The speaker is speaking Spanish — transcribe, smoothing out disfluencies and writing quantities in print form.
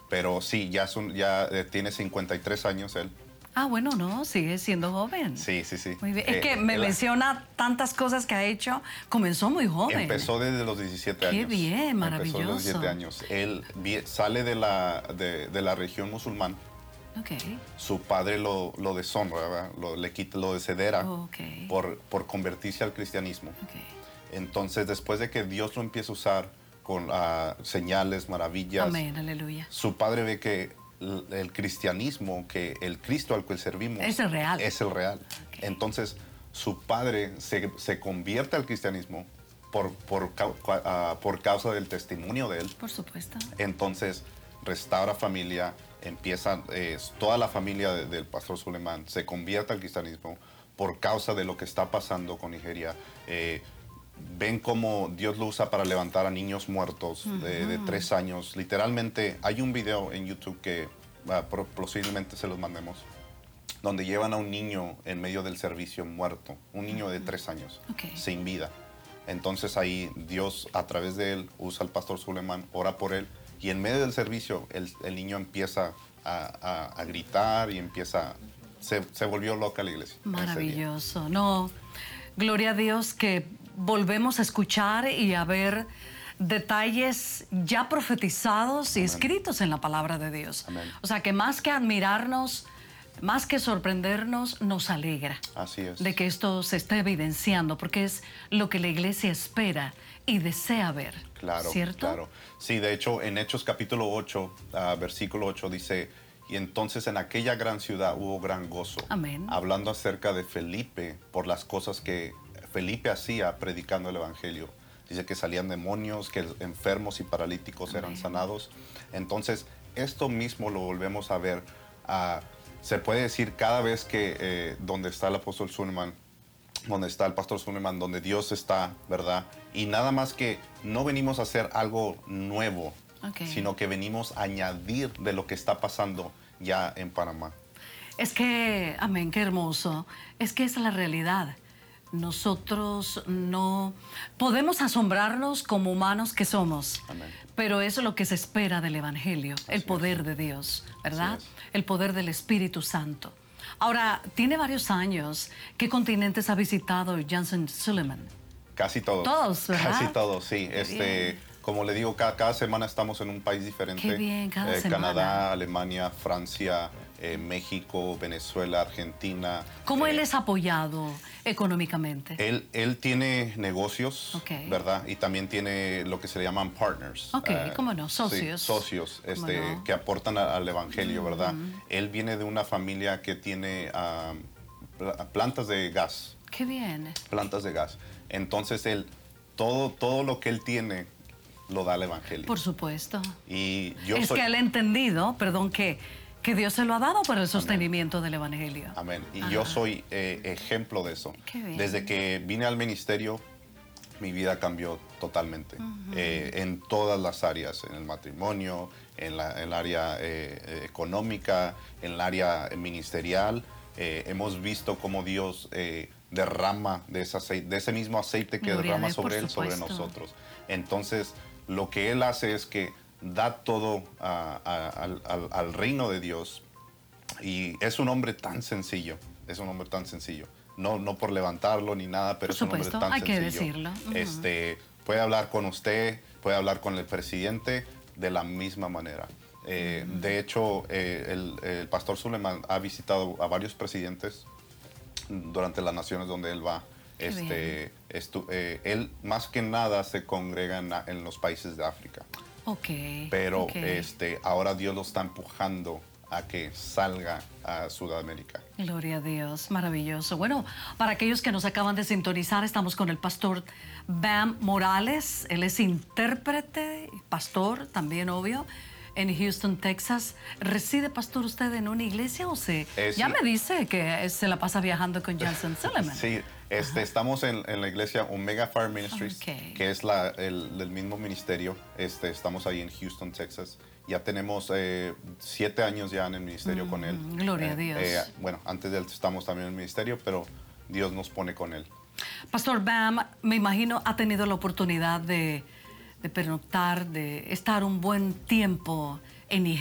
Pero sí, tiene 53 años él. Ah, bueno, no, sigue siendo joven. Sí, sí, sí. Muy bien. Es que me menciona tantas cosas que ha hecho. Comenzó muy joven. Empezó desde los 17 años. Qué bien, maravilloso. Empezó desde los 17 años. Él sale de la región musulmana. Okay. Su padre lo deshonra, ¿verdad? Lo desheredera por convertirse al cristianismo. Okay. Entonces, después de que Dios lo empieza a usar con señales, maravillas, amén, aleluya, su padre ve que el cristianismo, que el Cristo al cual servimos es el real. Es el real. Okay. Entonces, su padre se convierte al cristianismo por causa del testimonio de él. Por supuesto. Entonces, restaura familia, empieza toda la familia del pastor Suleiman se convierte al cristianismo por causa de lo que está pasando con Nigeria. Ven cómo Dios lo usa para levantar a niños muertos de 3 años. Literalmente, hay un video en YouTube que posiblemente se los mandemos, donde llevan a un niño en medio del servicio muerto, un niño de 3 años, sin vida. Entonces ahí Dios, a través de él, usa al pastor Suleiman, ora por él, y en medio del servicio el niño empieza a gritar y se volvió loca la iglesia. Maravilloso. No, gloria a Dios que volvemos a escuchar y a ver detalles ya profetizados y escritos en la palabra de Dios. Amén. O sea que más que admirarnos, más que sorprendernos, nos alegra. Así es. De que esto se esté evidenciando, porque es lo que la iglesia espera y desea ver. Claro, ¿cierto? Claro. Sí, de hecho, en Hechos capítulo 8, versículo 8 dice: y entonces en aquella gran ciudad hubo gran gozo. Amén. Hablando acerca de Felipe, por las cosas que Felipe hacía predicando el evangelio. Dice que salían demonios, que enfermos y paralíticos eran sanados. Entonces, esto mismo lo volvemos a ver. Se puede decir cada vez que donde está el apóstol Suleiman, donde está el pastor Suleiman, donde Dios está, ¿verdad? Y nada más que no venimos a hacer algo nuevo, sino que venimos a añadir de lo que está pasando ya en Panamá. Es que, amén, qué hermoso. Es que esa es la realidad. Nosotros no podemos asombrarnos como humanos que somos, Amén. Pero eso es lo que se espera del Evangelio, el poder de Dios, ¿verdad? El poder del Espíritu Santo. Ahora, tiene varios años. ¿Qué continentes ha visitado Jansen Suleiman? Casi todos. Todos, ¿verdad? Casi todos, sí. Como le digo, cada semana estamos en un país diferente. Qué bien, cada semana. Canadá, Alemania, Francia, México, Venezuela, Argentina. ¿Cómo él es apoyado económicamente? Él tiene negocios, ¿verdad? Y también tiene lo que se le llaman partners. ¿Cómo no? Socios. Sí, socios que aportan al evangelio, ¿verdad? Él viene de una familia que tiene plantas de gas. Qué bien. Plantas de gas. Entonces, todo lo que él tiene lo da al evangelio. Por supuesto. Y que él ha entendido, perdón, que Dios se lo ha dado para el sostenimiento del evangelio. Amén. Y yo soy ejemplo de eso. Qué bien. Desde que vine al ministerio, mi vida cambió totalmente. En todas las áreas, en el matrimonio, en el área económica, en el área ministerial. Hemos visto cómo Dios derrama de ese mismo aceite que derrama sobre él, sobre nosotros. Entonces, lo que él hace es que da todo al reino de Dios. Y es un hombre tan sencillo, No por levantarlo ni nada, pero es un hombre tan sencillo. Hay que decirlo. Puede hablar con usted, puede hablar con el presidente de la misma manera. De hecho, el pastor Suleiman ha visitado a varios presidentes durante las naciones donde él va. Él más que nada se congrega en los países de África. Pero ahora Dios lo está empujando a que salga a Sudamérica. Gloria a Dios, maravilloso. Bueno, para aquellos que nos acaban de sintonizar, estamos con el pastor Bam Morales. Él es intérprete, pastor, también obvio, en Houston, Texas. ¿Reside, pastor, usted en una iglesia o ya me dice que se la pasa viajando con Jansen Suleiman? Sí, estamos en la iglesia Omega Fire Ministries, que es el mismo ministerio. Estamos ahí en Houston, Texas. Ya tenemos 7 años ya en el ministerio con él. Gloria a Dios. Bueno, antes de él estamos también en el ministerio, pero Dios nos pone con él. Pastor Bam, me imagino ha tenido la oportunidad de pernoctar, de estar un buen tiempo en Nigeria.